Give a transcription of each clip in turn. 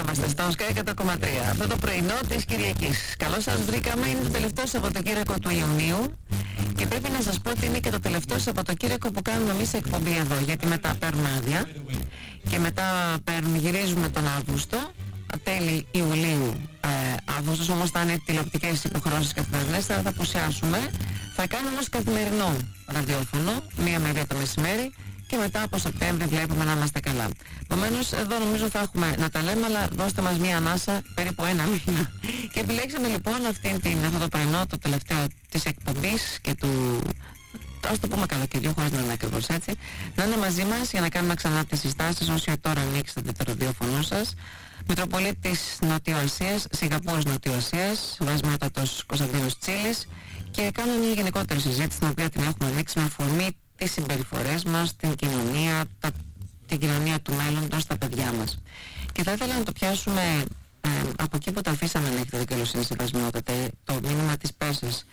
είμαστε στο Sky 100,3. Αυτό το πρωινό της Κυριακής. Καλώς σας βρήκαμε. Είναι το τελευταίο Σαββατοκύριακο του Ιουνίου. Και πρέπει να σας πω ότι είναι και το τελευταίο Σαββατοκύριακο που κάνουμε εμείς εκπομπή εδώ. Γιατί μετά παίρνουμε άδεια. Και μετά γυρίζουμε τον Αύγουστο. Τέλη Ιουλίου. Αύγουστος όμως θα είναι τηλεοπτικές υποχρεώσεις καθημερινές. Θα απουσιάσουμε. Θα κάνουμε όμως καθημερινό ραδιόφωνο. 1 με 2 το μεσημέρι. Και μετά από Σεπτέμβρη βλέπουμε να είμαστε καλά. Επομένως, εδώ νομίζω θα έχουμε να τα λέμε, αλλά δώστε μας μία ανάσα περίπου 1 μήνα. Και επιλέξαμε λοιπόν αυτό το πρωινό, το τελευταίο της εκπομπής και του. Ας το πούμε καλοκαιριού, χωρίς να είναι ακριβώς έτσι. Να είναι μαζί μας για να κάνουμε ξανά τις συστάσεις όσοι τώρα ανοίξετε το ραδιόφωνο σας. Μητροπολίτης Νοτιοασίας, Σιγκαπούρης Νοτιοασίας, Βασμιότατος Κωνσταντίνος Τσίλης. Και κάνουμε μια γενικότερη συζήτηση, την οποία την έχουμε ανοίξει με αφορμή τις συμπεριφορές μας, την κοινωνία του μέλλοντος, τα παιδιά μας. Και θα ήθελα να το πιάσουμε από εκεί που τα αφήσαμε, να έχετε δικαιοσύνη, Βασμιότατε. Το μήνυμα της Πέρσας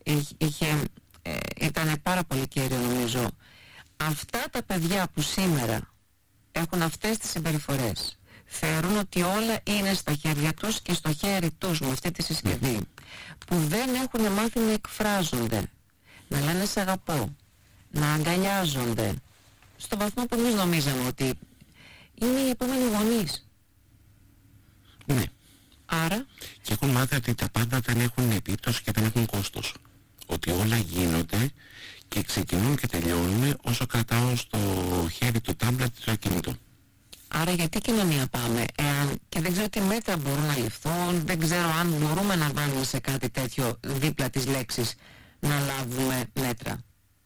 ήταν πάρα πολύ κέριο, νομίζω. Αυτά τα παιδιά που σήμερα έχουν αυτές τις συμπεριφορές θεωρούν ότι όλα είναι στα χέρια τους και στο χέρι τους με αυτή τη συσκευή, που δεν έχουν μάθει να εκφράζονται, να λένε «σ' αγαπώ», να αγκαλιάζονται στο βαθμό που εμείς νομίζαμε ότι είναι οι επόμενοι γονείς. Ναι. Άρα και έχουν μάθει ότι τα πάντα δεν έχουν επίπτωση και δεν έχουν κόστος, ότι όλα γίνονται και ξεκινούν και τελειώνουν όσο κρατάω στο χέρι του τάμπλετ το ακίνητο. Άρα γιατί κοινωνία πάμε, και δεν ξέρω τι μέτρα μπορούν να ληφθούν, δεν ξέρω αν μπορούμε να βάλουμε σε κάτι τέτοιο δίπλα τις λέξεις να λάβουμε μέτρα.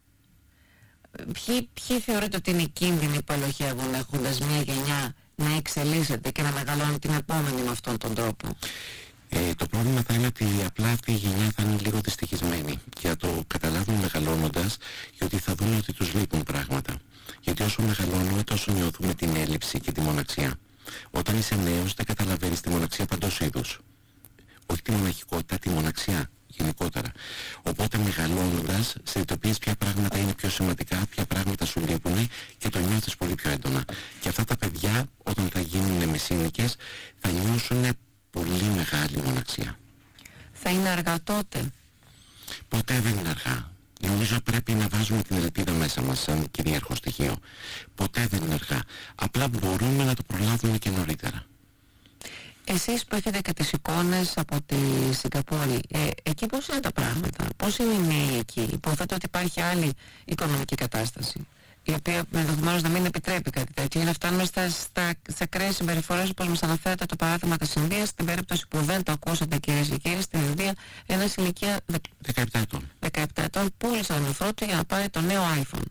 Ποιοι θεωρείτε ότι είναι οι κίνδυνοι που ελοχεύουν έχοντας μια γενιά να εξελίσσεται και να μεγαλώνει την επόμενη με αυτόν τον τρόπο? Το πρόβλημα θα είναι ότι απλά αυτή η γενιά θα είναι λίγο δυστυχισμένη και θα το καταλάβουν μεγαλώνοντας, γιατί θα δουν ότι τους λείπουν πράγματα. Γιατί όσο μεγαλώνουμε τόσο νιώθουμε την έλλειψη και τη μοναξιά. Όταν είσαι νέος δεν καταλαβαίνεις τη μοναξιά παντός είδους. Όχι τη μοναχικότητα, τη μοναξιά γενικότερα. Οπότε μεγαλώνοντας συνειδητοποιείς ποια πράγματα είναι πιο σημαντικά, ποια πράγματα σου λείπουν και το νιώθεις πολύ πιο έντονα. Και αυτά τα παιδιά όταν θα γίνουν μεσήλικες θα νιώσουν πολύ μεγάλη μοναξιά. Θα είναι αργά τότε? Ποτέ δεν είναι αργά. Νομίζω πρέπει να βάζουμε την ελπίδα μέσα μας σαν κυρίαρχο στοιχείο. Ποτέ δεν είναι αργά. Απλά μπορούμε να το προλάβουμε και νωρίτερα. Εσείς που έχετε και τις εικόνες από τη Σιγκαπούρη, εκεί πώς είναι τα πράγματα? Πώς είναι οι νέοι εκεί? Υποθέτω ότι υπάρχει άλλη οικονομική κατάσταση, η οποία ενδεχομένως να μην επιτρέπει κάτι τέτοιο, για να φτάνουμε στα ακραίες συμπεριφορές, όπως μας αναφέρεται το παράδειγμα της Ινδίας. Στην περίπτωση που δεν το ακούσατε, κυρίες και κύριοι, στην Ινδία ένας ηλικία 17 ετών πούλησε τον μυθρό του για να πάρει το νέο iPhone.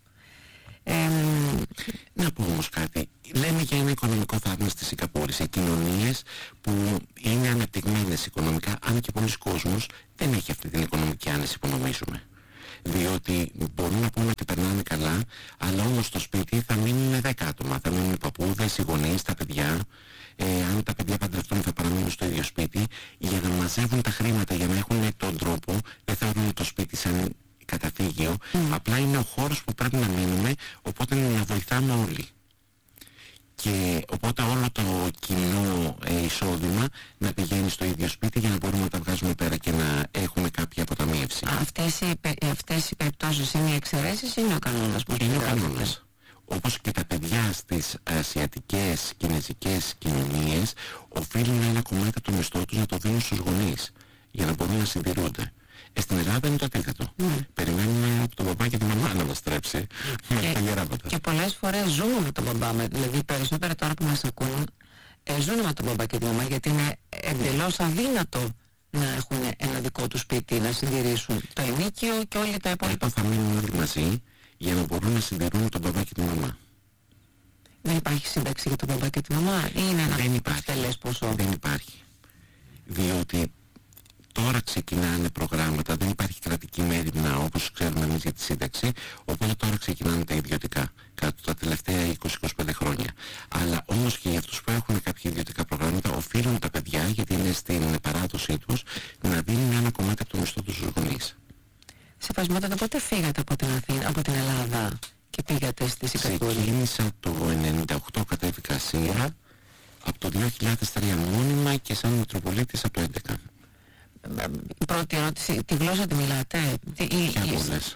Να πω όμως κάτι. Λέμε για ένα οικονομικό θαύμα στη Σιγκαπούρη, σε κοινωνίες που είναι αναπτυγμένες οικονομικά, αν και πολλοί κόσμος δεν έχει αυτή την οικονομική άνεση που νομίζουμε. Διότι μπορούν να πούμε ότι περνάνε καλά, αλλά όμως στο σπίτι θα μείνουν 10 άτομα. Θα μείνουν οι παππούδες, οι γονείς, τα παιδιά. Αν τα παιδιά παντρευτούν θα παραμείνουν στο ίδιο σπίτι. Για να μαζεύουν τα χρήματα, για να έχουν τον τρόπο, δεν θεωρούν το σπίτι σαν καταφύγιο. Απλά είναι ο χώρος που πρέπει να μείνουμε, οπότε να βοηθάμε όλοι. Και οπότε όλο το κοινό εισόδημα να πηγαίνει στο ίδιο σπίτι για να μπορούμε να τα βγάζουμε πέρα και να έχουμε κάποια αποταμίευση. Αυτές οι περιπτώσεις είναι οι εξαιρέσεις ή είναι ο κανόνας? Είναι ο κανόνας. Όπως και τα παιδιά στις ασιατικές, κινεζικές κοινωνίες οφείλουν ένα κομμάτι από το μισθό τους να το δίνουν στους γονείς για να μπορούν να συντηρούνται. Στην Ελλάδα είναι το αντίθετο. Περιμένουμε από τον μπαμπά και τη μαμά να μας στρέψει με τα γεράματα. Και πολλές φορές ζούμε με τον μπαμπά, δηλαδή περισσότερο τώρα που μας ακούν, ζουν με τον μπαμπά και τη μαμά, γιατί είναι εντελώς αδύνατο να έχουν ένα δικό του σπίτι, να συντηρήσουν το ενίκιο και όλα τα υπόλοιπα. Θα μείνουν όλοι μαζί για να μπορούν να συντηρούν τον μπαμπά και τη μαμά. Δεν υπάρχει σύνταξη για τον μπαμπά και τη μαμά ή είναι ένα εκτελές ποσό? Δεν υπάρχει. Διότι τώρα ξεκινάνε προγράμματα, δεν υπάρχει κρατική μέρημνα όπως ξέρουμε εμείς για τη σύνταξη, οπότε τώρα ξεκινάνε τα ιδιωτικά κατά τα τελευταία 20-25 χρόνια. Αλλά όμως και για αυτούς που έχουν κάποια ιδιωτικά προγράμματα οφείλουν τα παιδιά, γιατί είναι στην παράδοσή τους, να δίνουν ένα κομμάτι από το μισθό τους στους γονείς. Σεβασμότατα, πότε φύγατε από την Ελλάδα και πήγατε στη Σιγκαπούρη? Ξεκίνησα το 98, κατέβηκα Ασία Από το 2003 μόνιμα και σαν Μητροπολίτης από το 2011. Η πρώτη ερώτηση, τη γλώσσα τη μιλάτε? Ποια πολλές.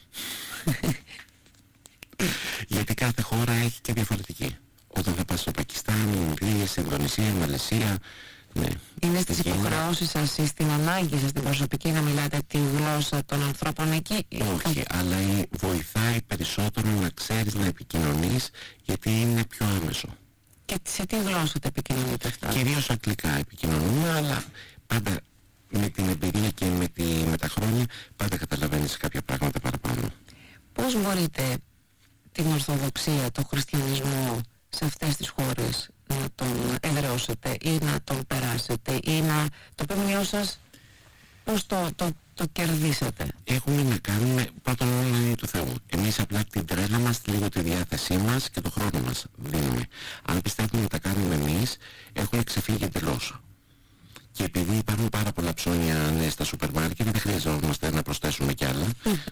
Γιατί κάθε χώρα έχει και διαφορετική. Όταν θα πας στο Πακιστάν, Ινδία, στην Ινδονησία, Μαλαισία, ναι. Είναι στις υποχρεώσεις σας ή στην ανάγκη σας την προσωπική να μιλάτε τη γλώσσα των ανθρώπων εκεί? Όχι, αλλά βοηθάει περισσότερο να ξέρεις να επικοινωνείς, γιατί είναι πιο άμεσο. Και σε τι γλώσσα τα επικοινωνείτε αυτά? Κυρίως αγγλικά επικοινωνούμε, αλλά πάντα με την εμπειρία και με τα χρόνια πάντα καταλαβαίνεις κάποια πράγματα παραπάνω. Πώς μπορείτε την Ορθοδοξία, τον χριστιανισμό σε αυτές τις χώρες να τον εδραιώσετε ή να τον περάσετε ή το πέμνιό σας πώς το κερδίσατε? Έχουμε να κάνουμε πρώτον όλα είναι του Θεού. Εμείς απλά την τρέλα μας, λίγο τη διάθεσή μας και το χρόνο μας δίνουμε. Αν πιστεύουμε να τα κάνουμε εμείς, έχουμε ξεφύγει εντελώς. Και επειδή υπάρχουν πάρα πολλά ψώνια στα σούπερ μάρκετ, δεν χρειαζόμαστε να προσθέσουμε κι άλλα.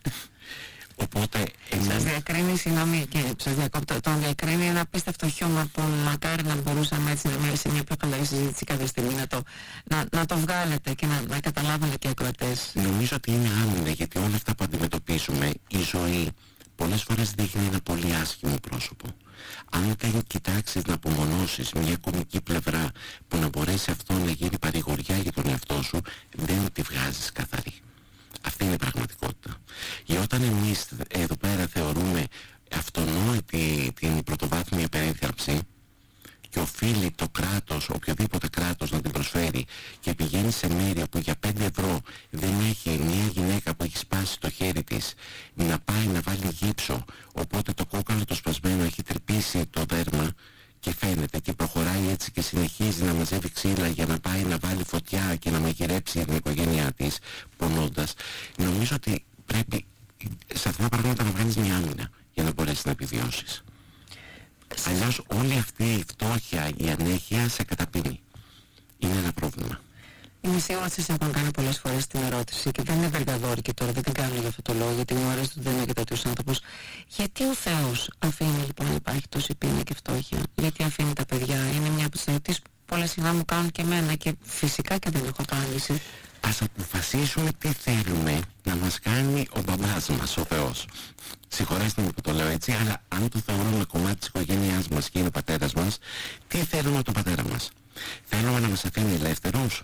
Οπότε σας διακρίνει, συγγνώμη και σας διακόπτω, τον διακρίνει ένα απίστευτο χιούμορ που μακάρι να μπορούσαμε έτσι να μένει σε μια πιο καλή συζήτηση κάποια στιγμή να το βγάλετε και να καταλάβουν και οι ακροατές. Νομίζω ότι είναι άμυνα, γιατί όλα αυτά που αντιμετωπίζουμε, η ζωή πολλές φορές δείχνει ένα πολύ άσχημο πρόσωπο. Αν δεν κοιτάξεις να απομονώσεις μια κομική πλευρά που να μπορέσει αυτό να γίνει παρηγοριά για τον εαυτό σου, δεν τη βγάζεις καθαρή. Αυτή είναι η πραγματικότητα. Και όταν εμείς εδώ πέρα θεωρούμε αυτονόητη την πρωτοβάθμια περίθαλψη και οφείλει το κράτος, οποιοδήποτε κράτος να την προσφέρει, και πηγαίνει σε μέρη που για 5 ευρώ δεν έχει μια γυναίκα που έχει σπάσει το χέρι της να πάει να βάλει γύψο, οπότε το κόκαλο το σπασμένο έχει τρυπήσει το δέρμα και φαίνεται και προχωράει έτσι και συνεχίζει να μαζεύει ξύλα για να πάει να βάλει φωτιά και να μαγειρέψει την οικογένειά της πονώντας. Νομίζω ότι πρέπει σε αυτά τα πράγματα να βγάλεις μια άμυνα για να μπορέσεις να επιβιώσεις. Αλλιώς όλη αυτή η φτώχεια, η ανέχεια σε καταπίνει. Είναι ένα πρόβλημα. Είμαι σίγουρη ότι σας έχουν κάνει πολλές φορές την ερώτηση και δεν είναι βεργαδόρικη τώρα, δεν την κάνω για αυτό το λόγο, γιατί μου αρέσει ότι δεν είναι και τέτοιους άνθρωπους. Γιατί ο Θεός αφήνει λοιπόν να υπάρχει τόση πείνα και φτώχεια? Γιατί αφήνει τα παιδιά? Είναι μια από τις ερωτήσεις που πολλές συχνά μου κάνουν και εμένα και φυσικά και δεν έχω απάντηση. Ας αποφασίσουμε τι θέλουμε να μας κάνει ο μπαμπάς μας, ο Θεός. Συγχωρέστε με που το λέω έτσι, αλλά αν το θεωρούμε κομμάτι της οικογένειάς μας και είναι ο πατέρας μας, τι θέλουμε από τον πατέρα μας? Θέλουμε να μας αφήνει ελεύθερους?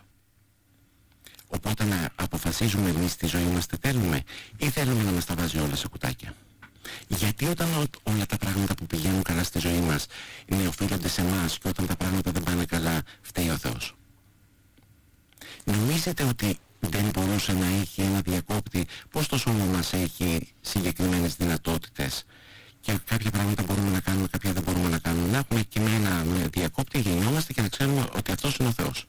Οπότε να αποφασίζουμε εμείς τη ζωή μας τι θέλουμε, ή θέλουμε να μας τα βάζει όλα σε κουτάκια? Γιατί όταν όλα τα πράγματα που πηγαίνουν καλά στη ζωή μας οφείλονται σε εμάς, και όταν τα πράγματα δεν πάνε καλά φταίει ο Θεός? Νομίζετε ότι δεν μπορούσε να έχει ένα διακόπτη? Πώς το σώμα μας έχει συγκεκριμένες δυνατότητες και κάποια πράγματα μπορούμε να κάνουμε, κάποια δεν μπορούμε να κάνουμε? Να έχουμε και με ένα διακόπτη γεννιόμαστε και να ξέρουμε ότι αυτός είναι ο Θεός.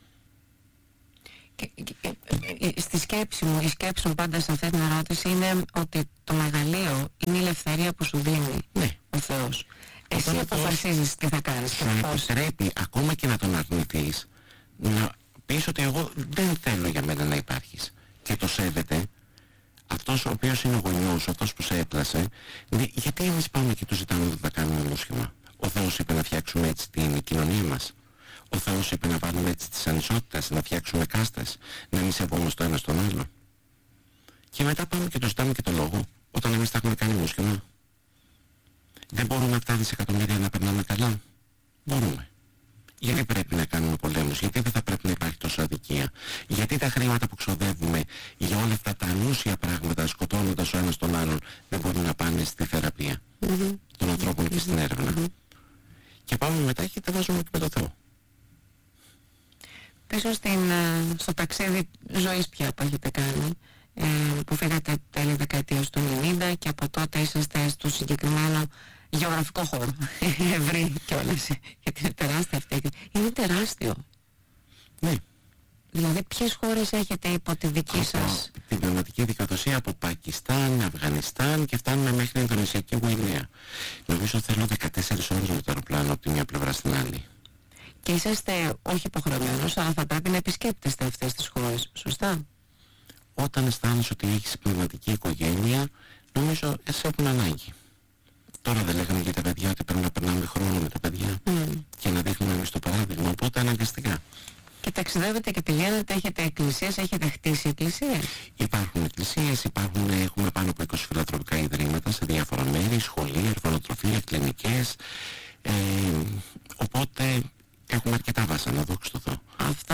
Στη σκέψη μου, η σκέψη μου πάντα σε αυτή την ερώτηση είναι ότι το μεγαλείο είναι η ελευθερία που σου δίνει ο Θεός. Εσύ αποφασίζεις τι θα κάνεις και πώς. Πρέπει ακόμα και να τον αρνηθείς, να πεις ότι εγώ δεν θέλω για μένα να υπάρχεις, και το σέβεται αυτός ο οποίος είναι ο γονιός, αυτός που σε έπλασε. Γιατί εμείς πάμε και του ζητάμε ότι θα κάνουμε μουσχημα? Ο Θεός είπε να φτιάξουμε έτσι την κοινωνία μας. Ο Θεός είπε να βάλουμε έτσι τις ανισότητες, να φτιάξουμε κάστες, να μην σεβόμαστε το ένα στον άλλο. Και μετά πάμε και το ζητάμε και το λόγο, όταν εμείς τα έχουμε κάνει μουσχημα. Δεν μπορούμε αυτά δισεκατομμύρια να περνάμε καλά? Μπορούμε. Γιατί πρέπει να κάνουμε πολέμους? Γιατί δεν θα πρέπει να υπάρχει τόσο αδικία? Γιατί τα χρήματα που ξοδεύουμε για όλα αυτά τα ανούσια πράγματα, σκοτώνοντας ο ένας τον άλλον, δεν μπορούν να πάνε στη θεραπεία των ανθρώπων και στην έρευνα? Και πάμε μετά και τα βάζουμε και με το Θεό. Πίσω στο ταξίδι ζωής πια που έχετε κάνει, που φύγατε τέλη δεκαετίας του 90 και από τότε είσαστε στο συγκεκριμένο γεωγραφικό χώρο, ευρύ κιόλας, γιατί είναι τεράστιο αυτή. Είναι τεράστιο. Ναι. Δηλαδή ποιες χώρες έχετε υπό τη δική σας? Την πνευματική δικαιοδοσία από Πακιστάν, Αφγανιστάν και φτάνουμε μέχρι Ινδονησιακή Γουινέα. Νομίζω θέλω 14 ώρες με το αεροπλάνο από τη μια πλευρά στην άλλη. Και είσαστε όχι υποχρεωμένος, αλλά θα πρέπει να επισκέπτεστε αυτές τις χώρες, σωστά? Όταν αισθάνεσαι ότι έχεις πνευματική οικογένεια, νομίζω σε έχουν ανάγκη. Τώρα δεν λέγαμε για τα παιδιά ότι πρέπει να περνάμε χρόνο με τα παιδιά και να δείχνουμε εμείς το ταξιδεύετε και πηγαίνετε, έχετε εκκλησίες, έχετε χτίσει εκκλησίες? Υπάρχουν εκκλησίες, έχουμε πάνω από 20 φιλανθρωπικά ιδρύματα σε διάφορα μέρη, σχολεία, ορφανοτροφία, κλινικές, οπότε έχουμε αρκετά βάσανα, δόξα τω Θεώ. Αυτά.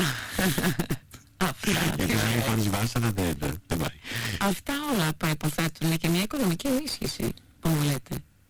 Γιατί αν χωρίς βάσανα δεν πάει. Αυτά όλα προϋποθέτουν και μια οικονομική ενίσχυση που μου λέτε.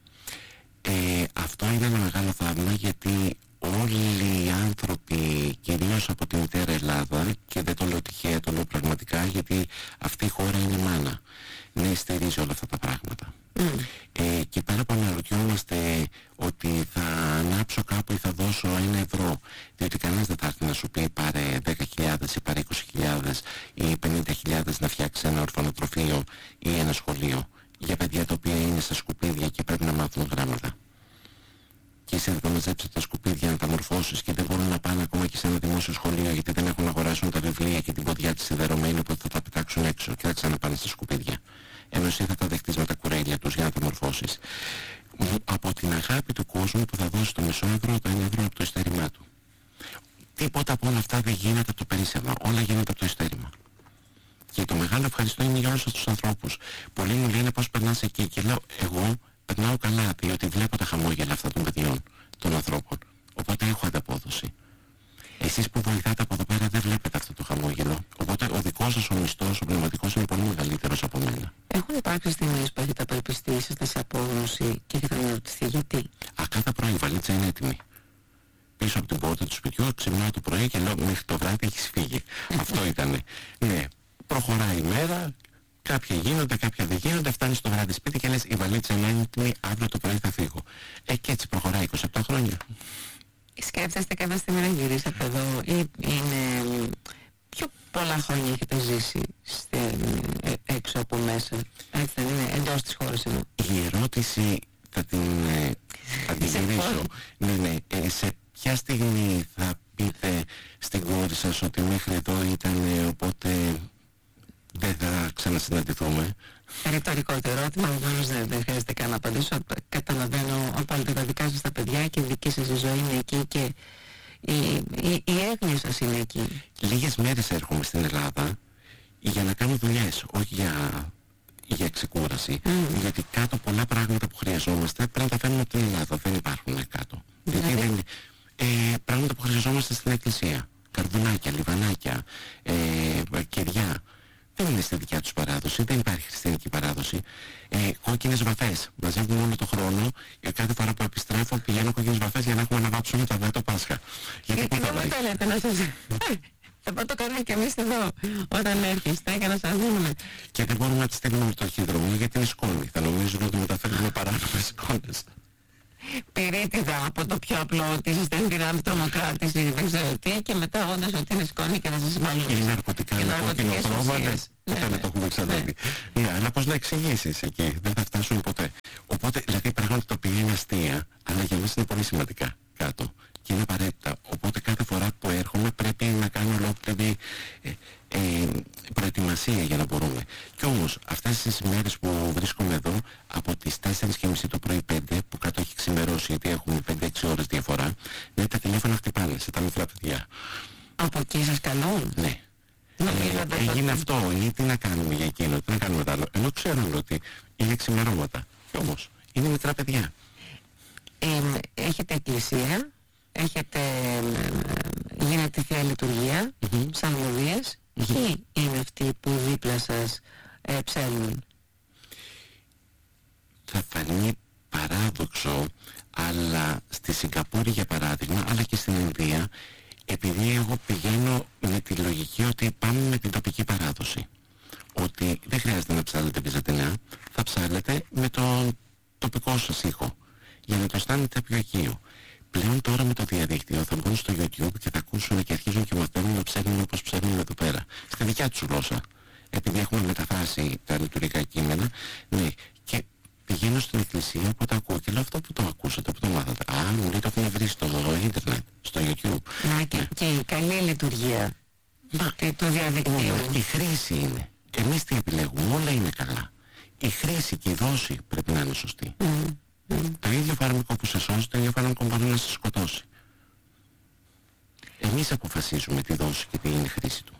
Αυτό είναι ένα μεγάλο θαύμα, γιατί όλοι οι άνθρωποι, κυρίως από τη μητέρα Ελλάδα, και δεν το λέω τυχαία, το λέω πραγματικά, γιατί αυτή η χώρα είναι μάνα, ναι, στηρίζει όλα αυτά τα πράγματα. Και πέρα που αναρωτιόμαστε ότι θα ανάψω κάπου ή θα δώσω 1 ευρώ, διότι κανένας δεν θα έρθει να σου πει πάρε 10.000 ή πάρε 20.000 ή 50.000 να φτιάξει ένα ορφανοτροφείο ή ένα σχολείο για παιδιά τα οποία είναι στα σκουπίδια και πρέπει να μάθουν γράμματα. Και εσύ θα τα μαζέψεις τα σκουπίδια να τα μορφώσεις και δεν μπορούν να πάνε ακόμα και σε ένα δημόσιο σχολείο, γιατί δεν έχουν να αγοράσουν τα βιβλία και την ποδιά της σιδερωμένη, οπότε θα τα πετάξουν έξω και θα ξαναπάνε στα σκουπίδια. Ενώ εσύ θα τα δεχτείς με τα κουρέλια τους για να τα μορφώσεις. Από την αγάπη του κόσμου που θα δώσει το μισό ευρώ, το 1 ευρώ από το ειστέρημά του. Τίποτα από όλα αυτά δεν γίνεται από το περίσσευμα. Όλα γίνονται από το ειστέρημα. Και το μεγάλο ευχαριστώ είναι για όλους τους ανθρώπους. Πολλοί μου λένε πώς περνάς εκεί. Και λέω, εγώ περνάω καλά, διότι βλέπω τα χαμόγελα αυτά των παιδιών, των ανθρώπων. Οπότε έχω ανταπόδοση. Εσείς που βοηθάτε από εδώ πέρα δεν βλέπετε αυτό το χαμόγελο. Οπότε ο δικός σας ο μισθός, ο πνευματικός, είναι πολύ μεγαλύτερος από μένα. Έχουν υπάρξει στιγμές που έχετε απελπιστεί, είσαστε σε απόγνωση και έχετε αναρωτηθεί γιατί? Κάθε πρωί η βαλίτσα είναι έτοιμη. Πίσω από την πόρτα του σπιτιού, ξυπνάω το πρωί και λέω μέχρι το βράδυ έχεις φύγει. Αυτό ήτανε. Ναι, προχωράει η μέρα, κάποια γίνονται, κάποια δεν γίνονται, φτάνεις το βράδυ σπίτι και λες η βαλίτσα είναι έτοιμη, αύριο το πρωί θα φύγω. Και έτσι προχωράει 27 χρόνια. Σκέφτεστε κάποια στιγμή να γυρίσετε εδώ ή είναι πιο πολλά χρόνια έχετε ζήσει έξω από μέσα? Έτσι δεν είναι, εντός της χώρας εδώ? Η ερώτηση θα την αντιγυρίσω. Ναι, σε ποια στιγμή θα πείτε στην κόρη σας ότι μέχρι εδώ ήταν, οπότε δεν θα ξανασυναντηθούμε? Ρητορικό το ερώτημα, βεβαίως δεν χρειάζεται καν να απαντήσω. Καταλαβαίνω απόλυτα τα δικά σας τα παιδιά και η δική σας η ζωή είναι εκεί και η έγνοια σας είναι εκεί. Λίγες μέρες έρχομαι στην Ελλάδα για να κάνω δουλειές, όχι για ξεκούραση. Γιατί κάτω πολλά πράγματα που χρειαζόμαστε πρέπει να τα φέρνουμε από την Ελλάδα, δεν υπάρχουν κάτω. Δηλαδή, πράγματα που χρειαζόμαστε στην εκκλησία, καρδουνάκια, λιβανάκια, κεριά. Δεν είναι στη δικιά τους παράδοση, δεν υπάρχει χριστιανική παράδοση. Κόκκινες βαφές. Μαζεύουμε όλο το χρόνο και κάθε φορά που επιστρέφω πηγαίνω κόκκινες βαφές για να έχουμε να βάψουμε το Πάσχα. Γιατί δεν μου το λέτε να σας... Θα πάω το κάνουμε και εμείς εδώ όταν έρχεστε για να σας δούμε. Και δεν μπορούμε να τις στείλουμε με το ταχυδρομείο γιατί είναι σκόνη. Θα νομίζουν ότι μεταφέρουμε παράνομες εικόνες. Πυρίτιδα από το πιο απλό ότι είστε δυνάμει τρομοκράτης ή δεν ξέρω τι, και μετά όντως ότι είναι σκόνη και να σας βάλουν. Είναι ναρκωτικά, είναι κόκκινο χρώμα, δεν το έχουμε ξαναδεί. Ναι, αλλά πώς να εξηγήσεις εκεί, δεν θα φτάσουν ποτέ. Οπότε, δηλαδή πράγματα τα οποία είναι αστεία, αλλά για μας είναι πολύ σημαντικά κάτω και είναι απαραίτητα. Οπότε κάθε φορά που έρχομαι πρέπει να κάνω ολόκληρη προετοιμασία για να μπορούμε. Κι όμως αυτές τις μέρες που βρίσκομαι εδώ, από τις 4.30 το πρωί 5, που κάτω έχει ξημερώσει γιατί έχουμε 5-6 ώρες διαφορά, ναι, τα τηλέφωνα χτυπάνε σε τα μικρά παιδιά. Από εκεί σας καλούν? Ναι. Έγινε αυτό ή τι να κάνουμε για εκείνο, τι να κάνουμε το άλλο. Ενώ ξέρουν ότι είναι ξημερώματα. Κι όμως είναι μικρά παιδιά. Έχετε εκκλησία, γίνεται Θεία Λειτουργία, ψαλμοδίες. Ποιοι είναι αυτοί που δίπλα σας ψέλνουν? Θα φανεί παράδοξο, αλλά στη Σιγκαπούρη για παράδειγμα, αλλά και στην Ινδία, επειδή εγώ πηγαίνω με τη λογική ότι πάμε με την τοπική παράδοση. Ότι δεν χρειάζεται να ψάλετε βυζαντινά, θα ψάλετε με τον τοπικό σας ήχο, για να το αισθάνετε πιο οικείο. Πλέον τώρα με το διαδίκτυο θα μπουν στο YouTube και θα ακούσουν και αρχίζουν και μαθαίνουν να ψέρνουν όπως ψέρνουν εδώ πέρα. Στη δικιά τους γλώσσα. Επειδή έχουμε μεταφράσει τα λειτουργικά κείμενα, ναι, και πηγαίνω στην εκκλησία που το ακούω και λέω αυτό που το ακούσατε, που το μάθατε. Α, μου λέει το έχουν βρει στο ίντερνετ, στο YouTube. Και η καλή λειτουργία του διαδικτύου. Η χρήση είναι. Εμείς τι επιλέγουμε, όλα είναι καλά. Η χρήση και η δόση πρέπει να είναι σωστή. Το ίδιο φάρμακο που σε σώζει, το ίδιο φάρμακο μπορεί να σε σκοτώσει. Εμείς αποφασίζουμε τη δόση και την χρήση του.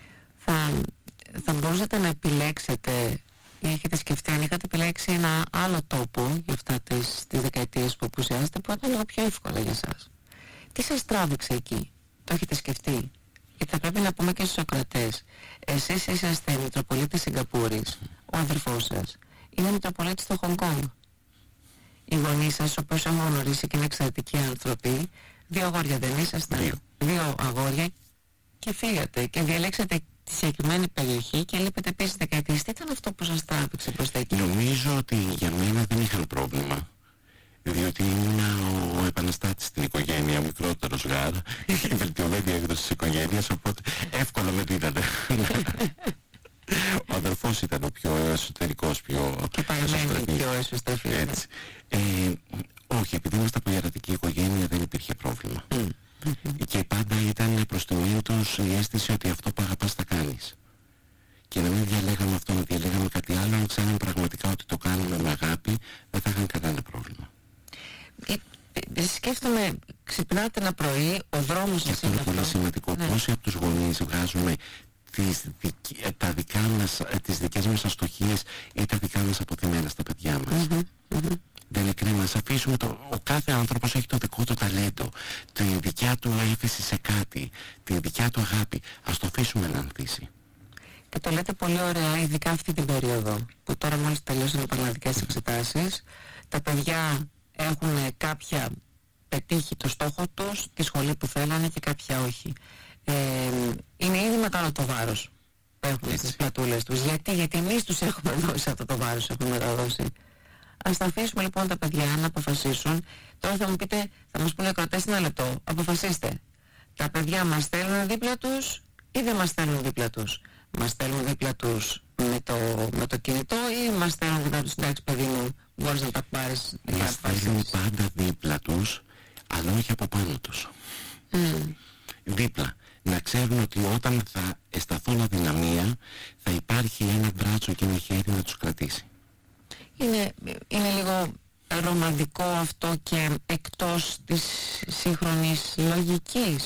Θα μπορούσατε να επιλέξετε ή έχετε σκεφτεί αν είχατε επιλέξει ένα άλλο τόπο για αυτά τις δεκαετίες που απουσιάζετε που ήταν λίγο πιο εύκολα για εσάς? Τι σας τράβηξε εκεί? Το έχετε σκεφτεί? Γιατί θα πρέπει να πούμε και στους ακροατές, εσείς είσαστε Μητροπολίτης Σιγκαπούρης, ο αδερφός σας είναι Μητροπολίτης στο Χονγκ Κονγκ. Οι γονείς σας, όπως έχω γνωρίσει και είναι εξαιρετικοί άνθρωποι, 2 αγόρια δεν ήσασταν? 2 αγόρια και φύγατε και διαλέξατε τη συγκεκριμένη περιοχή και λείπετε επίσης δεκαετίες. Τι ήταν αυτό που σας τράβηξε προς τα εκεί? Νομίζω ότι για μένα δεν είχαν πρόβλημα, διότι ήμουν ο επαναστάτης στην οικογένεια, ο μικρότερος γάρ, η βελτιωμένη έκδοση της οικογένειας, οπότε εύκολα με δίδανε. Ο αδερφός ήταν ο πιο εσωτερικός, και παραμένει πιο εσωτερικός. Έτσι. Όχι, επειδή είμαστε από ιερατική οικογένεια δεν υπήρχε πρόβλημα. Και πάντα ήταν προς το μήνυμα τους η αίσθηση ότι αυτό που αγαπάς θα κάνεις. Και να μην διαλέγαμε αυτό, να διαλέγαμε κάτι άλλο, αν ξέραμε πραγματικά ότι το κάνουμε με αγάπη, δεν θα είχαν κανένα πρόβλημα. Σκέφτομαι, ξυπνάτε ένα πρωί, ο δρόμος σας είναι αυτό. Είναι πολύ σημαντικό. Ναι. Πόσοι από τους γονείς βγάζουμε τις δικές μας αστοχίες ή τα δικά μας αποθυμένα στα παιδιά μας? Δεν είναι κρίμα. Ας αφήσουμε ο κάθε άνθρωπος έχει το δικό του ταλέντο, την δικιά του έφεση σε κάτι, την δικιά του αγάπη. Ας το αφήσουμε να ανθίσει. Και το λέτε πολύ ωραία, ειδικά αυτή την περίοδο που τώρα μόλις τελειώσαν οι πανελλαδικές εξετάσεις, τα παιδιά έχουν κάποια πετύχει το στόχο τους, τη σχολή που θέλανε και κάποια όχι. Είναι ήδη μεγάλο το βάρος που έχουν στις πλατούλες τους. Γιατί εμείς τους έχουμε δώσει αυτό το βάρος, έχουμε μεταδώσει. Ας τα αφήσουμε λοιπόν τα παιδιά να αποφασίσουν. Τώρα θα μου πείτε, θα μας πούνε κρατές ένα λεπτό. Αποφασίστε. Τα παιδιά μας στέλνουν δίπλα τους ή δεν μας στέλνουν δίπλα τους? Μας στέλνουν δίπλα τους με το κινητό ή μας στέλνουν δίπλα τους? Εντάξει παιδί μου, μπορείς να τα πάρεις. Μας στέλνουν πάντα δίπλα τους, αλλά όχι από πάνω τους. Δίπλα. Να ξέρουν ότι όταν θα αισθανθούν αδυναμία θα υπάρχει ένα μπράτσο και ένα χέρι να τους κρατήσει. Είναι λίγο ρομαντικό αυτό και εκτός της σύγχρονης λογικής.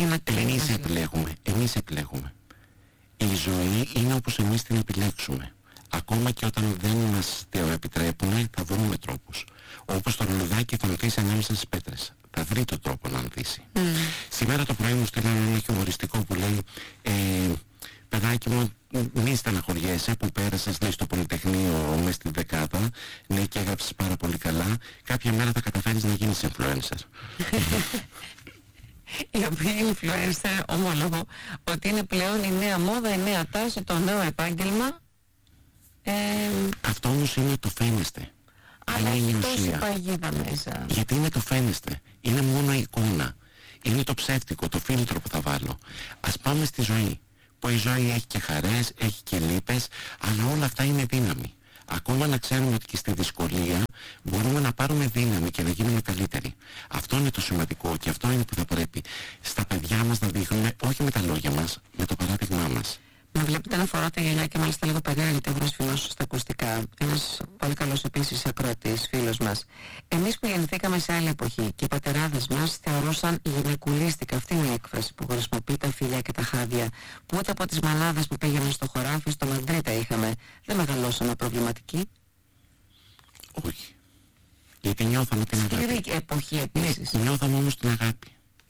Εμείς επιλέγουμε. Η ζωή είναι όπως εμείς την επιλέξουμε. Ακόμα και όταν δεν μας το επιτρέπουν θα βρούμε τρόπους. Όπως το λουλουδάκι θα ανθίσει ανάμεσα στις πέτρες. Θα βρει τον τρόπο να ανθίσει. Σήμερα το πρωί μου στείλανε ένα χιουμοριστικό που λέει παιδάκι μου, μη στεναχωριέσαι που πέρασες, λέει, στο Πολυτεχνείο μες στη δεκάδα, ναι, και έγραψες πάρα πολύ καλά, κάποια μέρα θα καταφέρεις να γίνεις influencer. Η οποία influencer, ομόλογο, ότι είναι πλέον η νέα μόδα, η νέα τάση, το νέο επάγγελμα. Αυτό όμως είναι το φαίνεστε. Αλλά έχει τόση παγίδα μέσα. Γιατί είναι το φαίνεστε. Είναι μόνο η εικόνα. Είναι το ψεύτικο, το φίλτρο που θα βάλω. Ας πάμε στη ζωή. Που η ζωή έχει και χαρές, έχει και λύπες, αλλά όλα αυτά είναι δύναμη. Ακόμα να ξέρουμε ότι και στη δυσκολία μπορούμε να πάρουμε δύναμη και να γίνουμε καλύτεροι. Αυτό είναι το σημαντικό και αυτό είναι που θα πρέπει στα παιδιά μας να δείχνουμε, όχι με τα λόγια μας, με το παράδειγμά μας. Με βλέπετε να φοράω τα γυαλιά και μάλιστα λίγο περίεργα γιατί έχω σφινώσει στα ακουστικά. Ένας πολύ καλός επίσης ακροατής, φίλος μας. Εμείς που γεννηθήκαμε σε άλλη εποχή και οι πατεράδες μας θεωρούσαν γυναικουλίστικα, αυτή είναι η έκφραση που χρησιμοποιεί, τα φιλιά και τα χάδια, που ούτε από τις μανάδες που πήγαμε στο χωράφι, στο Μαντρίτα είχαμε, δεν μεγαλώσαμε προβληματικοί. Όχι. Γιατί νιώθαμε την αγάπη. Σκληρή εποχή επίσης. Ναι, νιώθαμε όμως την αγάπη.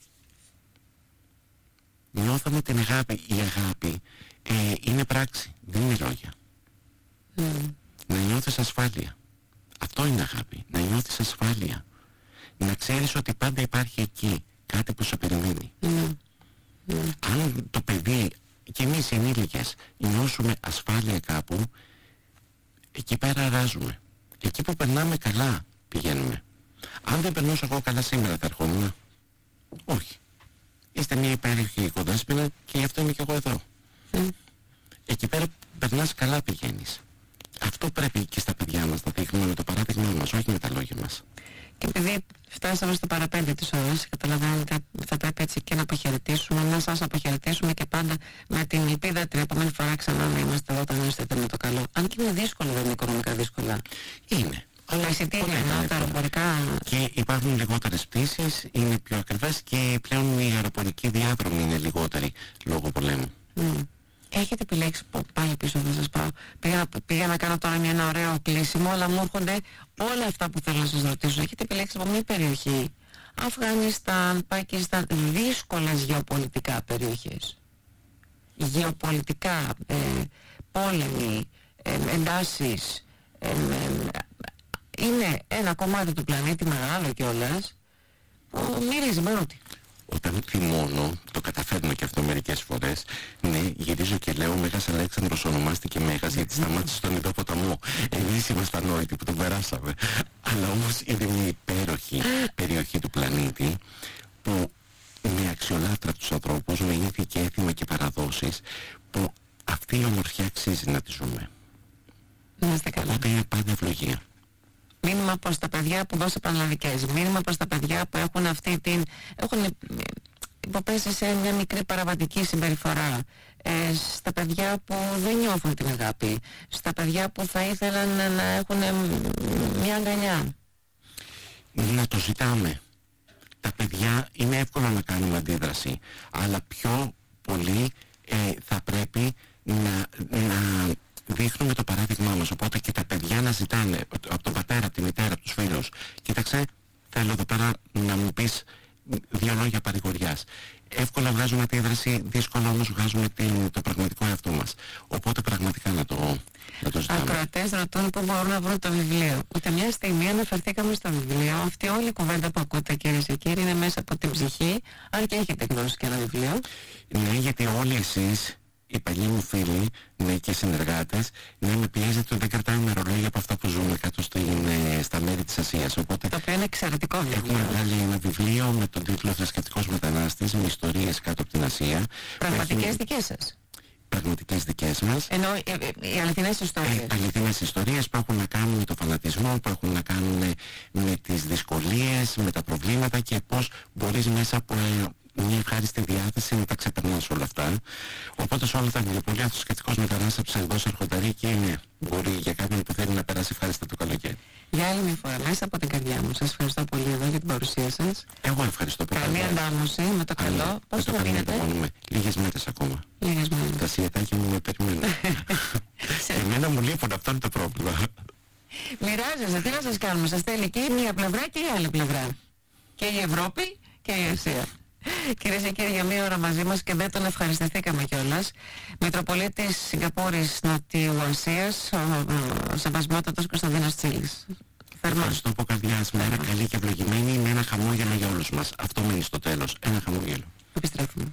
Νιώθαμε την αγάπη. Η αγάπη είναι πράξη, δεν είναι λόγια. Να νιώθεις ασφάλεια. Αυτό είναι αγάπη. Να νιώθεις ασφάλεια. Να ξέρεις ότι πάντα υπάρχει εκεί κάτι που σε περιμένει. Αν το παιδί και εμείς οι ενήλικες νιώσουμε ασφάλεια κάπου, εκεί πέρα αράζουμε. Εκεί που περνάμε καλά πηγαίνουμε. Αν δεν περνούσα εγώ καλά σήμερα θα ερχόμουν? Όχι. Είστε μια υπέροχη οικοδέσποινα και γι' αυτό είμαι και εγώ εδώ. Εκεί πέρα περνάς καλά πηγαίνεις. Αυτό πρέπει και στα παιδιά μας να δείχνουμε με το παράδειγμά μας, όχι με τα λόγια μας. Και επειδή φτάσαμε στο παραπέντε της ώρας, καταλαβαίνετε, θα πρέπει έτσι και να αποχαιρετήσουμε, να σας αποχαιρετήσουμε και πάντα με την ελπίδα την επόμενη φορά ξανά να είμαστε εδώ όταν είστε με το καλό. Αν και είναι δύσκολο, δεν είναι οικονομικά δύσκολα. Είναι. Όλα εισιτήρια, τα αεροπορικά. Και υπάρχουν λιγότερες πτήσεις, είναι πιο ακριβές και πλέον οι αεροπορικοί διάδρομοι είναι λιγότεροι λόγω πολέμου. Έχετε επιλέξει, πάλι πίσω θα σας πάω, πήγα να κάνω τώρα ένα ωραίο κλείσιμο, αλλά μου έρχονται όλα αυτά που θέλω να σας ρωτήσω. Έχετε επιλέξει από μια περιοχή, Αφγανιστάν, Πακιστάν, δύσκολες γεωπολιτικά περιοχές, γεωπολιτικά, πόλεμοι, εντάσεις, είναι ένα κομμάτι του πλανήτη μεγάλο κιόλας που μυρίζει με ό,τι. Όταν θυμώνω, το καταφέρνω και αυτό μερικές φορές, ναι, γυρίζω και λέω Μέγας Αλέξανδρος ονομάστηκε Μέγας γιατί σταμάτησε στον Ινδό ποταμό. Εμείς ήμασταν νόητοι που τον περάσαμε. Αλλά όμως είναι μια υπέροχη περιοχή του πλανήτη που με αξιολάτρα τους ανθρώπους, με ήθη και έθιμα και παραδόσεις, που αυτή η ομορφιά αξίζει να τη ζούμε. Οπότε είναι πάντα ευλογία. Μήνυμα προς τα παιδιά που δώσε πανελλαδικές. Μήνυμα προς τα παιδιά που έχουν αυτή την... έχουν υποπέσει σε μια μικρή παραβατική συμπεριφορά. Στα παιδιά που δεν νιώθουν την αγάπη. Στα παιδιά που θα ήθελαν να έχουν μια αγκαλιά. Να το ζητάμε. Τα παιδιά είναι εύκολο να κάνουμε αντίδραση. Αλλά πιο πολύ θα πρέπει να δείχνουμε το παράδειγμά μας. Οπότε και τα παιδιά να ζητάνε από τον πατέρα, από τη μητέρα, από τους φίλους, κοίταξε, θέλω εδώ πέρα να μου πεις δύο λόγια παρηγοριάς. Εύκολα βγάζουμε αντίδραση, δύσκολα όμως βγάζουμε το πραγματικό εαυτό μας. Οπότε πραγματικά να το ζητάμε. Ακροατές ρωτούν πού μπορούν να βρουν το βιβλίο. Ούτε μια στιγμή αναφερθήκαμε στο βιβλίο. Αυτή όλη η κουβέντα που ακούτε, κυρίες και κύριοι, είναι μέσα από την ψυχή. Αν και έχετε εκδώσει και ένα βιβλίο. Ναι, γιατί όλοι εσείς, οι παλιοί μου φίλοι, ναι, και συνεργάτες, ναι, με πιέζεται ότι δεν κρατάμε ημερολόγια από αυτά που ζούμε κάτω στα μέρη της Ασίας. Οπότε το οποίο είναι εξαιρετικό βιβλίο. Έχουμε βγάλει ένα βιβλίο με τον τίτλο «Θρησκευτικός μετανάστης» με ιστορίες κάτω από την Ασία. Πραγματικές δικές σας. Πραγματικές δικές μας. Ενώ οι αληθινές ιστορίες. Αληθινές ιστορίες που έχουν να κάνουν με το φανατισμό, που έχουν να κάνουν με τις δυσκολίες, με τα προβλήματα και πώς μπορείς μέσα από μια ευχάριστη διάθεση να τα ξεπερνάς όλα αυτά. Οπότε σε όλα τα βιβλιοπωλεία θρησκευτικός μετανάστης εκδόσεις Αρχονταρίκη είναι, μπορεί για κάποιον που θέλει να περάσει ευχάριστα το καλοκαίρι. Για άλλη μια φορά, μέσα από την καρδιά μου, σας ευχαριστώ πολύ εδώ για την παρουσία σας. Εγώ ευχαριστώ πολύ. Καλή αντάμωση με το καλό. Πώς το μείνετε? Λίγες μέρες ακόμα. Λίγες μέρες. Τα σιετάκια μου με περιμένουν. Εμένα μου λείπουν, αυτό είναι το πρόβλημα. Μοιράζεστε, τι να σας κάνουμε, σας θέλει και η μία πλευρά και η άλλη πλευρά. Και η Ευρώπη και η Ασία. Κυρίες και κύριοι, για μία ώρα μαζί μας και δεν τον ευχαριστηθήκαμε κιόλας. Μητροπολίτης Σιγκαπούρης Νοτιού Ασίας, ο Σεβασμιότατος Κωνσταντίνος Τσίλης. Ευχαριστώ από καρδιάς. Μέρα καλή και ευλογημένη με ένα χαμόγελο για όλους μας. Αυτό μείνει στο τέλος. Ένα χαμόγελο. Επιστρέφουμε.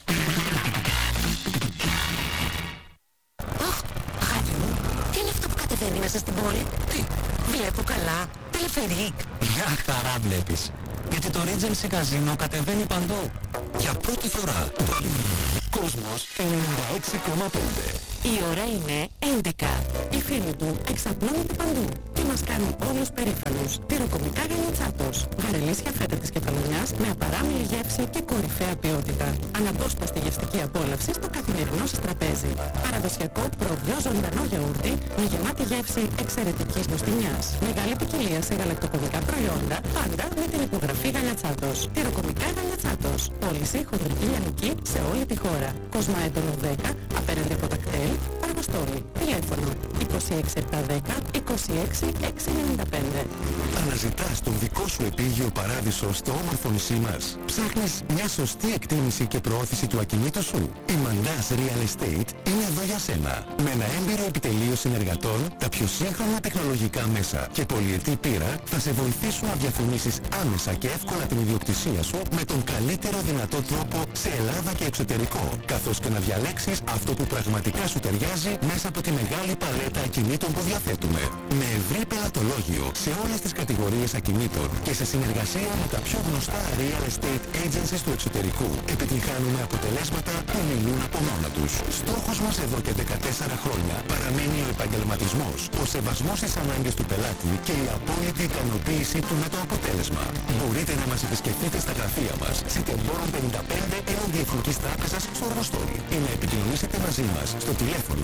Αγάπη μου, τι είναι αυτό που κατεβαίνει μέσα στην πόλη? Τι? Βλέπω καλά. Τελεφερίκ. Μια χαρά βλέπεις. Γιατί το Regency Casino κατεβαίνει παντού. Για πρώτη φορά. Κόσμος 96,5. Η ώρα είναι 11. Η φίλη του εξαπλώνεται παντού και μας κάνει όλους περήφανους. Τυροκομικά Γαλιατσάτος. Βαρελίσια φέτα της Κεφαλονιάς με απαράμιλη γεύση και κορυφαία ποιότητα. Αναπόσπαστη γευστική απόλαυση στο καθημερινό σας τραπέζι. Παραδοσιακό προβιό ζωντανό γιαούρτι με γεμάτη γεύση εξαιρετικής νοστιμιάς. Μεγάλη ποικιλία σε γαλακτοκομικά προϊόντα, πάντα με την υπογραφή Γαλιατσάτος. Τυροκομικά Γαλιατσάτος. Πώληση χοντρική λιανική σε όλη τη χώρα. Κοσμάετονο 10, απέναντι από τα κτέλ, Αργοστόλη. Τηλέφωνο 26710 26695. Αναζητάς τον δικό σου επίγειο παράδεισο στο όμορφο νησί μας. Ψάχνεις μια σωστή εκτίμηση και προώθηση του ακινήτου σου. Η Mandaz Real Estate είναι εδώ για σένα. Με ένα έμπειρο επιτελείο συνεργατών, τα πιο σύγχρονα τεχνολογικά μέσα και πολυετή πείρα θα σε βοηθήσουν να διαφημίσεις άμεσα και εύκολα την ιδιοκτησία σου με τον καλύτερο δυνατό τρόπο σε Ελλάδα και εξωτερικό, καθώς και να διαλέξεις αυτό που πραγματικά σου ταιριάζει μέσα από τη μεγάλη παλέτα ακινήτων που διαθέτουμε. Με ευρύ πελατολόγιο σε όλες τις κατηγορίες ακινήτων και σε συνεργασία με τα πιο γνωστά real estate agencies του εξωτερικού, επιτυγχάνουμε αποτελέσματα που μιλούν από μόνα τους. Στόχος μας εδώ και 14 χρόνια παραμένει ο επαγγελματισμός, ο σεβασμός στις ανάγκες του πελάτη και η απόλυτη ικανοποίησή του με το αποτέλεσμα. Μπορείτε να μας επισκεφτείτε στα γραφεία μας σε Τεμπόρων έναντι Εθνικής Τράπεζας στο Αργοστόλι ή να επικοινωνήσετε μαζί μας στο τηλέφωνο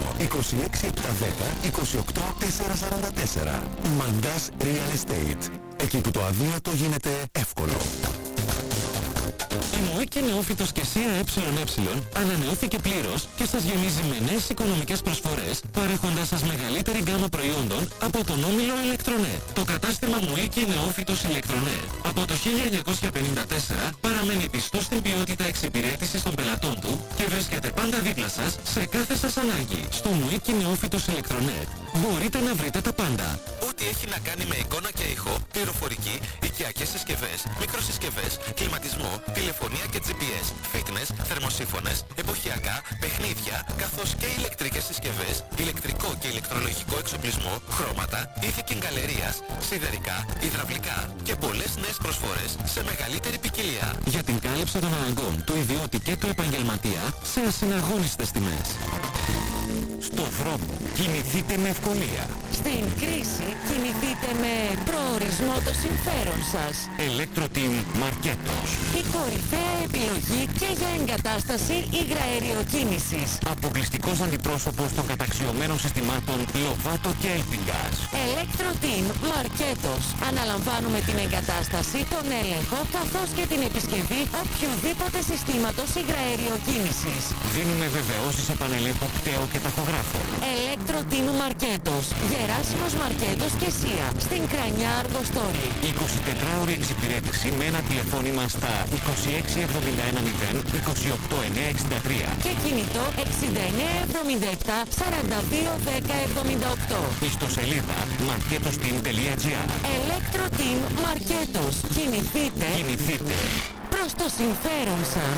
26710 28444. Mandás Real Estate. Εκεί που το αδύνατο γίνεται εύκολο. Η ΜΟΕ και Νεόφυτος και ΣΥΑ ανανεώθηκε πλήρως και σας γεμίζει με νέες οικονομικές προσφορές, παρέχοντας σας μεγαλύτερη γκάμα προϊόντων από τον όμιλο Ηλεκτρονέτ. Το κατάστημα ΜΟΕ και Νεόφυτος Ηλεκτρονέτ από το 1954 παραμένει πιστό στην ποιότητα εξυπηρέτησης των πελατών του και βρίσκεται πάντα δίπλα σας σε κάθε σας ανάγκη. Στο ΜΟΕ και Νεόφυτος Ηλεκτρονέτ μπορείτε να βρείτε τα πάντα. Ό,τι έχει να κάνει με εικόνα και ήχο, πληροφορική, οικιακές συσκευές, μικροσυσκευές, κλιματισμό, τηλεφωνία και GPS, fitness, θερμοσύφωνες, εποχιακά, παιχνίδια, καθώς και ηλεκτρικές συσκευές, ηλεκτρικό και ηλεκτρολογικό εξοπλισμό, χρώματα, ήθικη γκαλερίας, σιδερικά, υδραυλικά και πολλές νέες προσφορές σε μεγαλύτερη ποικιλία. Για την κάλυψη των αναγκών του ιδιώτη και του επαγγελματία σε ασυναγώνιστες τιμές. Στο δρόμο κινηθείτε με ευκολία. Στην κρίση κινηθείτε με προορισμό το συμφέρον σας. Electro-Team Marketos. Η κορυφαία επιλογή και για εγκατάσταση υγραεριοκίνησης. Αποκλειστικός αντιπρόσωπος των καταξιωμένων συστημάτων Lovato και Elpingas. Electro-Team Marketos. Αναλαμβάνουμε την εγκατάσταση, τον έλεγχο καθώς και την επισκευή οποιοδήποτε συστήματος υγραεριοκίνησης. Δίνουμε βεβαιώσεις επανελέγχου κταίου και ταχογράφων. Electro-Team Marketos. Γεράσιμος Μαρκέτος και ΣΥΑ. Στην Κρανιά Αργοστόλη. 24ωρη εξυπηρέτηση με ένα τηλεφώνημα στα 26710 28963. Και κινητό 6977 421078. Ιστοσελίδα marketosteam.gr. Electro-Team Marketos. Κινηθείτε προς το συμφέρον σας.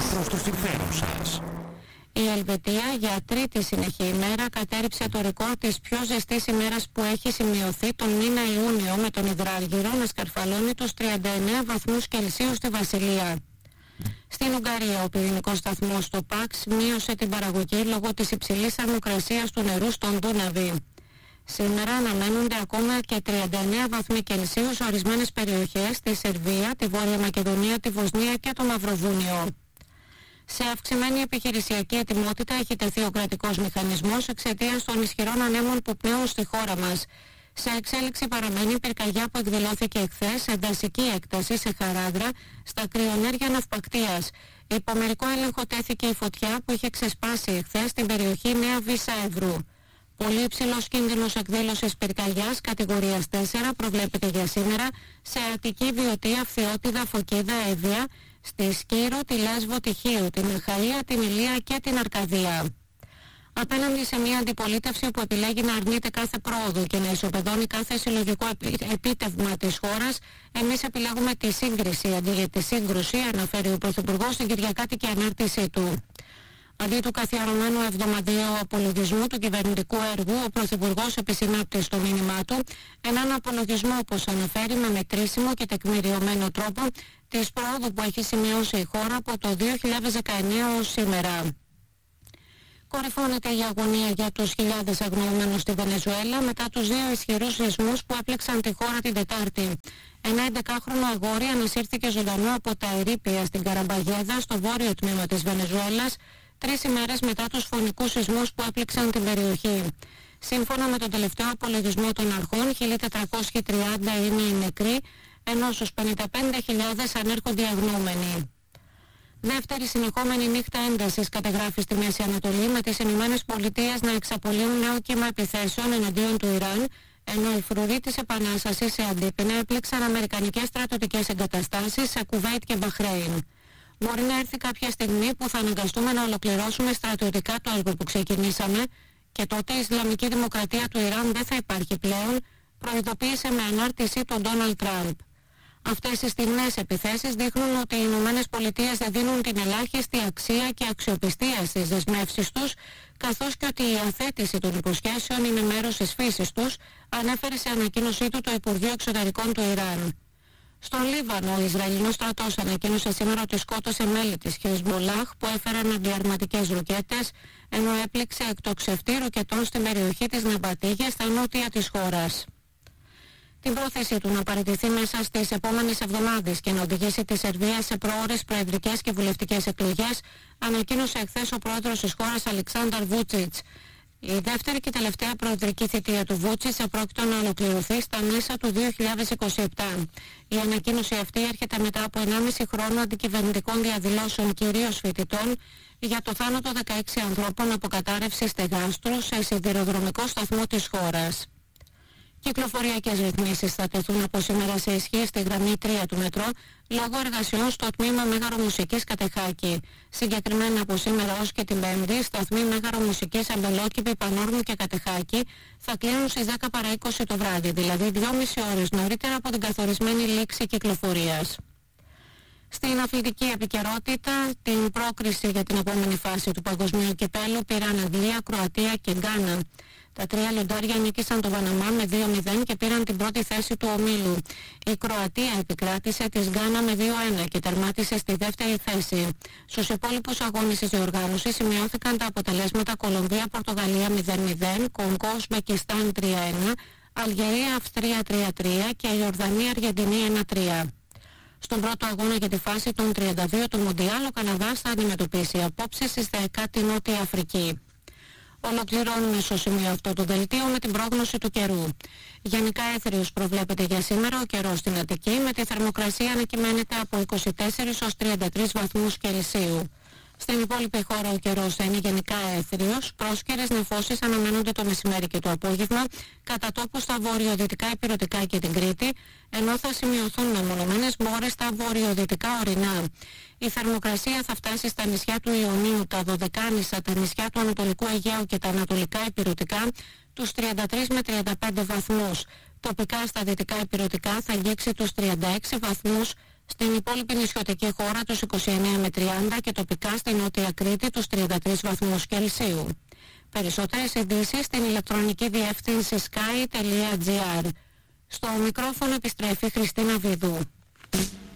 Η Ελβετία για τρίτη συνεχή ημέρα κατέριψε το ρεκόρ της πιο ζεστής ημέρας που έχει σημειωθεί τον μήνα Ιούνιο, με τον υδράργυρο να σκαρφαλώνει τους 39 βαθμούς Κελσίου στη Βασιλεία. Στην Ουγγαρία, ο πυρηνικός σταθμός του ΠΑΞ μείωσε την παραγωγή λόγω της υψηλής θερμοκρασίας του νερού στον Δούναβη. Σήμερα αναμένονται ακόμα και 39 βαθμοί Κελσίου σε ορισμένες περιοχές, στη Σερβία, τη Βόρεια Μακεδονία, τη Βοσνία και το Μαυροβούνιο. Σε αυξημένη επιχειρησιακή ετοιμότητα έχει τεθεί ο κρατικός μηχανισμός εξαιτίας των ισχυρών ανέμων που πνέουν στη χώρα μας. Σε εξέλιξη παραμένει η πυρκαγιά που εκδηλώθηκε εχθές σε δασική έκταση σε Χαράδρα, στα κρυονέρια ναυπακτίας. Υπό μερικό έλεγχο τέθηκε η φωτιά που είχε ξεσπάσει εχθές στην περιοχή Νέα Βύσσα Εύρου. Πολύ υψηλός κίνδυνος εκδήλωσης πυρκαγιάς κατηγορίας 4 προβλέπεται για σήμερα σε Αττική, Βιωτία, Φθιώτιδα, Φωκίδα, Εύβοια, στη Σκύρο, τη Λέσβο, τη Χίου, την Αχαΐα, την Ηλία και την Αρκαδία. Απέναντι σε μια αντιπολίτευση που επιλέγει να αρνείται κάθε πρόοδο και να ισοπεδώνει κάθε συλλογικό επίτευγμα της χώρας, εμείς επιλέγουμε τη σύγκριση αντί για τη σύγκρουση, αναφέρει ο Πρωθυπουργός στην Κυριακάτικη ανάρτησή του. Αντί του καθιερωμένου εβδομαδιαίου απολογισμού του κυβερνητικού έργου, ο Πρωθυπουργός επισυνάπτει στο μήνυμά του έναν απολογισμό, όπως αναφέρει, με μετρήσιμο και τεκμηριωμένο τρόπο της πρόοδου που έχει σημειώσει η χώρα από το 2019 ως σήμερα. Κορυφώνεται η αγωνία για τους χιλιάδες αγνοούμενους στη Βενεζουέλα μετά τους δύο ισχυρούς σεισμούς που έπληξαν τη χώρα την Τετάρτη. Ένα 11χρονο αγόρι ανασύρθηκε ζωντανό από τα ερείπια στην Καραμπαγέδα, στο βόρειο τμήμα της Βενεζουέλας, 3 ημέρες μετά τους φωνικούς σεισμούς που έπληξαν την περιοχή. Σύμφωνα με τον τελευταίο απολογισμό των αρχών, 1.430 είναι οι νεκροί, ενώ στους 55.000 ανέρχονται οι αγνοούμενοι. Δεύτερη συνεχόμενη νύχτα έντασης καταγράφει στη Μέση Ανατολή, με τις Ηνωμένες Πολιτείες να εξαπολύουν νέο κύμα επιθέσεων εναντίον του Ιράν, ενώ οι φρουροί της Επανάστασης σε αντίπεινα έπληξαν αμερικανικές στρατιωτικές εγκαταστάσεις σε Κουβέιτ και Μπαχρέιν. Μπορεί να έρθει κάποια στιγμή που θα αναγκαστούμε να ολοκληρώσουμε στρατιωτικά το έργο που ξεκινήσαμε και τότε η Ισλαμική Δημοκρατία του Ιράν δεν θα υπάρχει πλέον, προειδοποίησε με ανάρτησή τον Ντόναλντ Τραμπ. Αυτές οι στιγμές επιθέσεις δείχνουν ότι οι Ηνωμένες Πολιτείες δεν δίνουν την ελάχιστη αξία και αξιοπιστία στις δεσμεύσεις τους, καθώς και ότι η αθέτηση των υποσχέσεων είναι μέρος της φύσης τους, ανέφερε σε ανακοίνωσή του το Υπουργείο Εξωτερικών του Ιράν. Στον Λίβανο, ο Ισραηλινός στρατός ανακοίνωσε σήμερα ότι σκότωσε μέλη της Χεσμολάχ που έφεραν αντιαρματικές ρουκέτες, ενώ έπληξε εκτοξευτή ρουκετών στην περιοχή της Ναμπατίγια στα νότια της χώρας. την πρόθεσή του να παραιτηθεί μέσα στις επόμενες εβδομάδες και να οδηγήσει τη Σερβία σε προώρες προεδρικές και βουλευτικές εκλογές, ανακοίνωσε εχθές ο πρόεδρος της χώρας Αλεξάνδαρ Βούτσιτς. Η δεύτερη και τελευταία προεδρική θητεία του Βούτσιτς επρόκειτο να ολοκληρωθεί στα μέσα του 2027. Η ανακοίνωση αυτή έρχεται μετά από 1,5 χρόνο αντικυβερνητικών διαδηλώσεων, κυρίως φοιτητών, για το θάνατο 16 ανθρώπων από κατάρρευση στεγάστρου σε σιδηροδρομικό σταθμό της χώρας. Κυκλοφοριακές ρυθμίσεις θα τεθούν από σήμερα σε ισχύ στη γραμμή 3 του μετρό λόγω εργασιών στο τμήμα Μέγαρο Μουσικής Κατεχάκη. Συγκεκριμένα από σήμερα ως και την Πέμπτη, σταθμοί Μέγαρο Μουσικής Αμπελόκηπη, Πανόρμου και Κατεχάκη θα κλείνουν στις 10 παρά 20 το βράδυ, δηλαδή 2,5 ώρες νωρίτερα από την καθορισμένη λήξη κυκλοφορίας. Στην αθλητική επικαιρότητα, την πρόκριση για την επόμενη φάση του Παγκοσμίου Κυπέλλου πήραν Αγγλία, Κροατία και Γκάνα. Τα τρία λιοντάρια νίκησαν το Παναμά με 2-0 και πήραν την πρώτη θέση του ομίλου. Η Κροατία επικράτησε της Γκάνα με 2-1 και τερμάτισε στη δεύτερη θέση. Στους υπόλοιπους αγώνες της διοργάνωσης σημειώθηκαν τα αποτελέσματα Κολομβία-Πορτογαλία 0-0, Κονγκό-Ουσμπεκιστάν 3-1, Αλγερία-Αυστρία 3-3 και Ιορδανία-Αργεντινή 1-3. Στον πρώτο αγώνα για τη φάση των 32 του Μουντιάλ, ο Καναδάς θα αντιμετωπίσει απόψε στις 10 τη Νότια Αφρική. Ολοκληρώνουμε στο σημείο αυτό το δελτίο με την πρόγνωση του καιρού. Γενικά έθριος προβλέπεται για σήμερα ο καιρός στην Αττική, με τη θερμοκρασία να κυμαίνεται από 24 ως 33 βαθμούς Κελσίου. Στην υπόλοιπη χώρα ο καιρός θα είναι γενικά έθριος, πρόσκαιρες νεφώσεις αναμένονται το μεσημέρι και το απόγευμα, κατά τόπου στα βορειοδυτικά ηπειρωτικά και την Κρήτη, ενώ θα σημειωθούν μεμονωμένες μπόρες στα βορειοδυτικά ορεινά. Η θερμοκρασία θα φτάσει στα νησιά του Ιωνίου, τα Δωδεκάνησα, τα νησιά του Ανατολικού Αιγαίου και τα ανατολικά ηπειρωτικά τους 33 με 35 βαθμούς. Τοπικά στα δυτικά ηπειρωτικά θα αγγίξει τους 36 βαθμούς, στην υπόλοιπη νησιωτική χώρα τους 29 με 30 και τοπικά στην Νότια Κρήτη τους 33 βαθμούς Κελσίου. Περισσότερες ειδήσεις στην ηλεκτρονική διεύθυνση sky.gr. Στο μικρόφωνο επιστρέφει Χριστίνα Βίδου.